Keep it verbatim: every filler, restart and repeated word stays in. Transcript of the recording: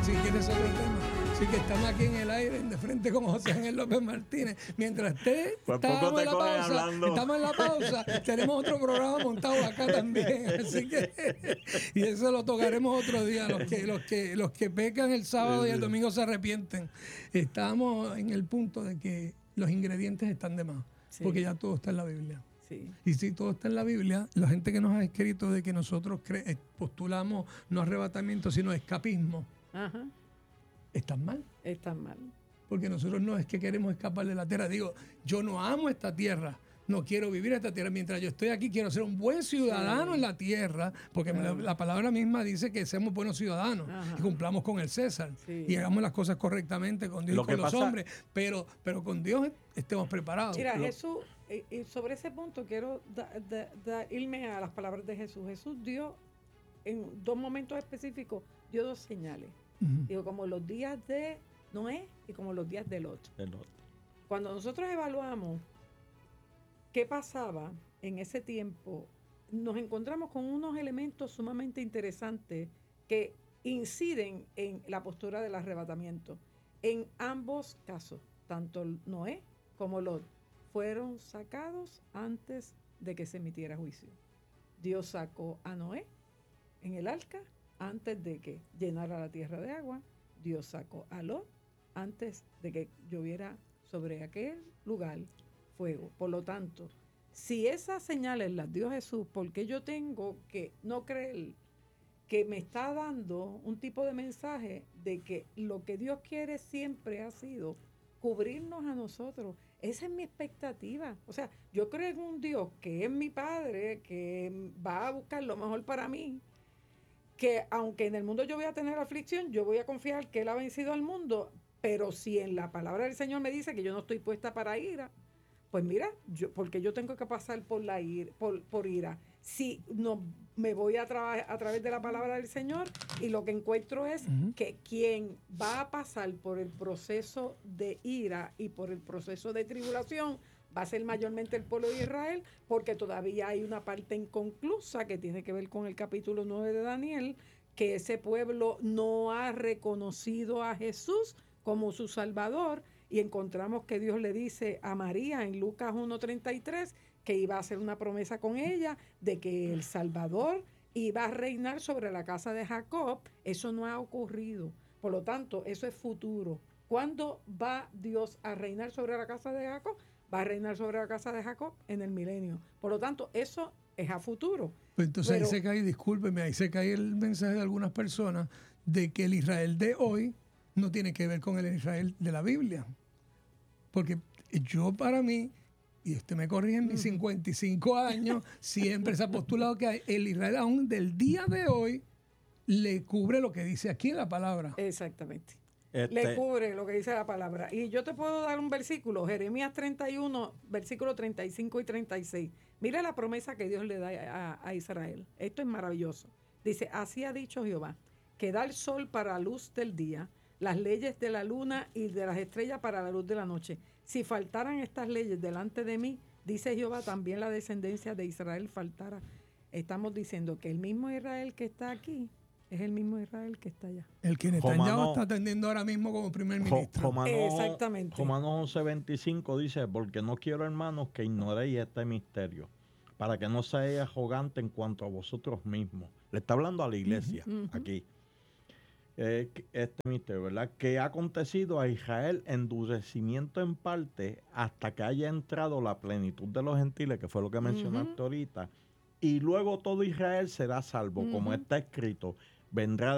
si quieres otro tema. Así que estamos aquí en el aire, de frente con José Ángel López Martínez. Mientras usted Pues está poco te en la coge pausa, hablando. estamos en la pausa, tenemos otro programa montado acá también. Así que, y eso lo tocaremos otro día. Los que, los que, los que pecan el sábado Sí, y el sí. domingo se arrepienten. Estamos en el punto de que los ingredientes están de más, Sí. porque ya todo está en la Biblia. Sí. Y si todo está en la Biblia, la gente que nos ha escrito de que nosotros cre- postulamos no arrebatamiento, sino escapismo, Ajá. están mal. Están mal. Porque nosotros no es que queremos escapar de la tierra. Digo, yo no amo esta tierra, no quiero vivir esta tierra. Mientras yo estoy aquí, quiero ser un buen ciudadano Sí. en la tierra, porque Claro. la, la palabra misma dice que seamos buenos ciudadanos Ajá. y cumplamos con el César Sí. y hagamos las cosas correctamente con Dios Lo y con que los pasa- hombres, pero, pero con Dios estemos preparados. Mira, Lo- Jesús, eh, eh, sobre ese punto quiero da- da- da- irme a las palabras de Jesús. Jesús dio, en dos momentos específicos, dio dos señales. Ujú. Digo, como los días de Noé y como los días de Lot. El otro. Cuando nosotros evaluamos qué pasaba en ese tiempo, nos encontramos con unos elementos sumamente interesantes que inciden en la postura del arrebatamiento. En ambos casos, tanto Noé como Lot fueron sacados antes de que se emitiera juicio. Dios sacó a Noé en el arca antes de que llenara la tierra de agua. Dios sacó a Lot antes de que lloviera sobre aquel lugar fuego. Por lo tanto, si esas señales las dio Jesús, ¿por qué yo tengo que no creer que me está dando un tipo de mensaje de que lo que Dios quiere siempre ha sido cubrirnos a nosotros? Esa es mi expectativa. O sea, yo creo en un Dios que es mi Padre, que va a buscar lo mejor para mí, que aunque en el mundo yo voy a tener aflicción, yo voy a confiar que Él ha vencido al mundo, pero si en la palabra del Señor me dice que yo no estoy puesta para ira, pues mira, yo, porque yo tengo que pasar por la ira, por, por ira. Si no me voy a, traba- a través de la palabra del Señor y lo que encuentro es Ujú. que quien va a pasar por el proceso de ira y por el proceso de tribulación va a ser mayormente el pueblo de Israel, porque todavía hay una parte inconclusa que tiene que ver con el capítulo nueve de Daniel, que ese pueblo no ha reconocido a Jesús como su Salvador, y encontramos que Dios le dice a María en Lucas uno treinta y tres que iba a hacer una promesa con ella de que el Salvador iba a reinar sobre la casa de Jacob. Eso no ha ocurrido. Por lo tanto, eso es futuro. ¿Cuándo va Dios a reinar sobre la casa de Jacob? Va a reinar sobre la casa de Jacob en el milenio. Por lo tanto, eso es a futuro. Pues entonces Pero- ahí se cae, discúlpeme, ahí se cae el mensaje de algunas personas de que el Israel de hoy no tiene que ver con el Israel de la Biblia. Porque yo para mí, y usted me corrige en mis cincuenta y cinco años, siempre se ha postulado que el Israel aún del día de hoy le cubre lo que dice aquí en la palabra. Exactamente. Este, Le cubre lo que dice la palabra. Y yo te puedo dar un versículo, Jeremías treinta y uno, versículo treinta y cinco y treinta y seis. Mira la promesa que Dios le da a, a Israel. Esto es maravilloso. Dice, así ha dicho Jehová, que da el sol para la luz del día, las leyes de la luna y de las estrellas para la luz de la noche. Si faltaran estas leyes delante de mí, dice Jehová, también la descendencia de Israel faltará. Estamos diciendo que el mismo Israel que está aquí es el mismo Israel que está allá. El que Netanyahu Romano- está atendiendo ahora mismo como primer Jo- ministro. Romanos, Exactamente. Romanos once veinticinco dice, porque no quiero, hermanos, que ignoréis este misterio, para que no seáis arrogante en cuanto a vosotros mismos. Le está hablando a la iglesia, Ujú. aquí. Eh, que- este misterio, ¿verdad? Que ha acontecido a Israel endurecimiento en parte hasta que haya entrado la plenitud de los gentiles, que fue lo que mencionaste Ujú. ahorita, y luego todo Israel será salvo, como Ujú. está escrito, vendrá